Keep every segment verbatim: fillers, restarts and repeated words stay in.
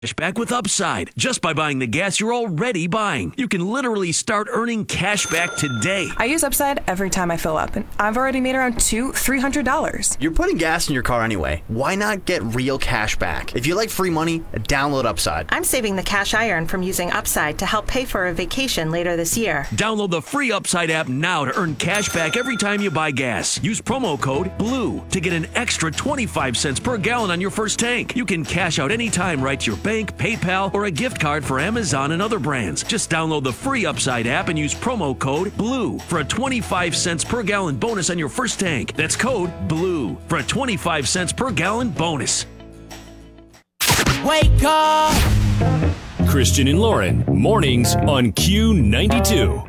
Back with Upside, just by buying the gas you're already buying. You can literally start earning cash back today. I use Upside every time I fill up, and I've already made around two, three hundred dollars. You're putting gas in your car anyway. Why not get real cash back? If you like free money, download Upside. I'm saving the cash I earn from using Upside to help pay for a vacation later this year. Download the free Upside app now to earn cash back every time you buy gas. Use promo code BLUE to get an extra twenty-five cents per gallon on your first tank. You can cash out anytime right to your bank, PayPal, or a gift card for Amazon and other brands. Just download the free Upside app and use promo code BLUE for a twenty-five cents per gallon bonus on your first tank. That's code BLUE for a twenty-five cents per gallon bonus. Wake up! Christian and Lauren, mornings on Q ninety-two.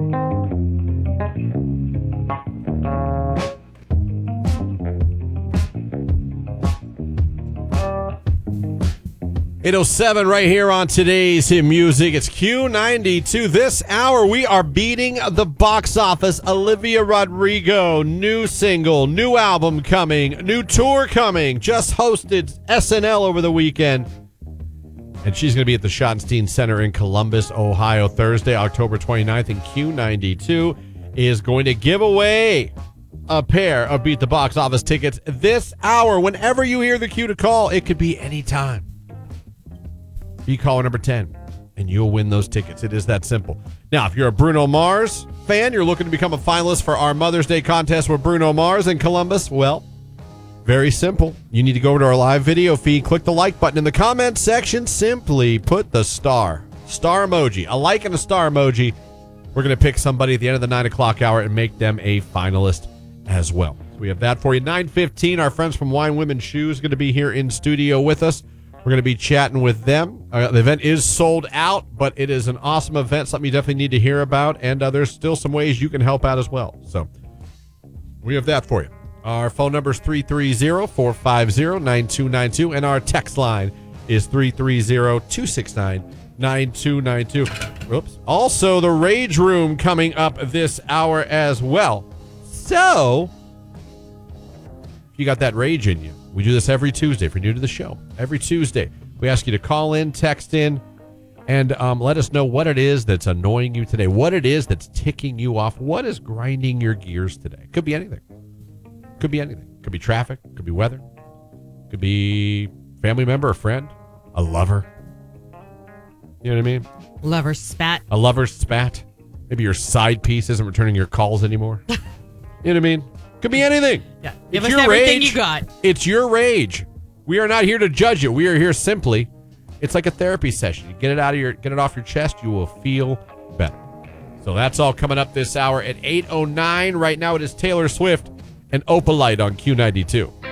eight oh seven right here on today's Hit Music. It's Q ninety-two. This hour, we are beating the box office. Olivia Rodrigo, new single, new album coming, new tour coming. Just hosted S N L over the weekend. And she's going to be at the Schottenstein Center in Columbus, Ohio, Thursday, October twenty-ninth. And Q ninety-two is going to give away a pair of Beat the Box Office tickets this hour. Whenever you hear the cue to call, it could be any time. Be caller number ten, and you'll win those tickets. It is that simple. Now, if you're a Bruno Mars fan, you're looking to become a finalist for our Mother's Day contest with Bruno Mars in Columbus, well, very simple. You need to go over to our live video feed, click the like button. In the comment section, simply put the star. Star emoji. A like and a star emoji. We're going to pick somebody at the end of the nine o'clock hour and make them a finalist as well. So we have that for you. nine fifteen, our friends from Wine Women's Shoes are going to be here in studio with us. We're going to be chatting with them. Uh, the event is sold out, but it is an awesome event, something you definitely need to hear about, and uh, there's still some ways you can help out as well. So we have that for you. Our phone number is three three zero, four five zero, nine two nine two, and our text line is three three zero, two six nine, nine two nine two. Oops. Also, the Rage Room coming up this hour as well. So, if you got that rage in you, we do this every Tuesday. If you're new to the show, every Tuesday, we ask you to call in, text in, and um, let us know what it is that's annoying you today, what it is that's ticking you off, what is grinding your gears today. Could be anything. Could be anything. Could be traffic. Could be weather. Could be family member, a friend, a lover. You know what I mean? Lover spat. A lover's spat. Maybe your side piece isn't returning your calls anymore. You know what I mean? Could be anything. Yeah. Give it's us your everything rage. you got. It's your rage. We are not here to judge you. We are here simply. It's like a therapy session. You get it out of your, get it off your chest. You will feel better. So that's all coming up this hour at eight oh nine. Right now it is Taylor Swift and Opalite on Q ninety-two.